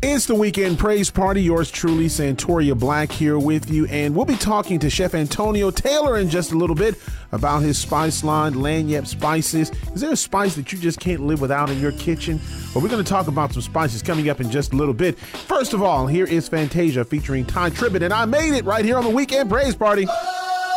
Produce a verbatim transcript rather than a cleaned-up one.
It's the Weekend Praise Party. Yours truly, Santoria Black, here with you. And we'll be talking to Chef Antonio Taylor in just a little bit about his spice line, Lagniappe Spices. Is there a spice that you just can't live without in your kitchen? Well, we're going to talk about some spices coming up in just a little bit. First of all, here is Fantasia featuring Ty Tribbett, and I made it right here on the Weekend Praise Party.